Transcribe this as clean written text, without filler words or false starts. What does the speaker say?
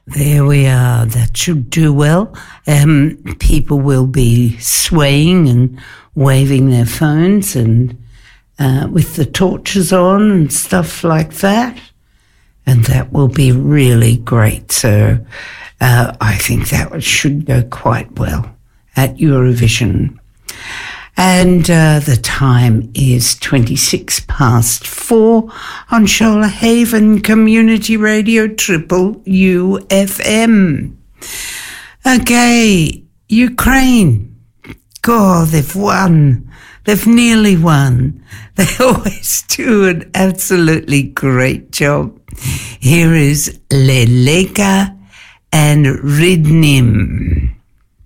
There we are. That should do well. People will be swaying and waving their phones and with the torches on and stuff like that. And that will be really great. So I think that should go quite well at Eurovision. And the time is 4:26 on Shoalhaven Community Radio, Triple UFM. Okay, Ukraine. God, they've won. They've nearly won. They always do an absolutely great job. Here is Leleka and Ridnim.